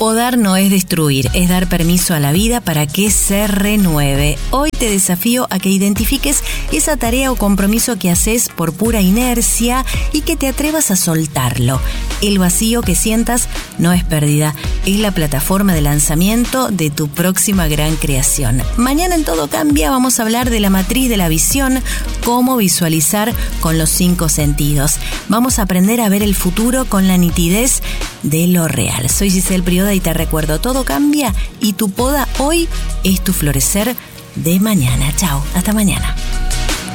Podar no es destruir, es dar permiso a la vida para que se renueve. Hoy te desafío a que identifiques esa tarea o compromiso que haces por pura inercia y que te atrevas a soltarlo. El vacío que sientas no es pérdida, es la plataforma de lanzamiento de tu próxima gran creación. Mañana en Todo Cambia vamos a hablar de la matriz de la visión, cómo visualizar con los 5 sentidos. Vamos a aprender a ver el futuro con la nitidez de lo real. Soy Giselle Prioda y te recuerdo, todo cambia y tu poda hoy es tu florecer de mañana. Chao, hasta mañana.